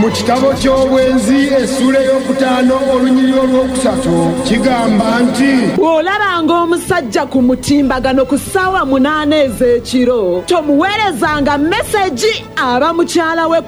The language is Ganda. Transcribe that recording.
mu kitabo ky'obwenzi essula ey'okutaano olunyiriri olwokusatu kigamba nti bw'olabanga omusajja ku mutimbagano ku ssaawa 8 ez'ekiro tomuweerezanga mesegi aba mukyala we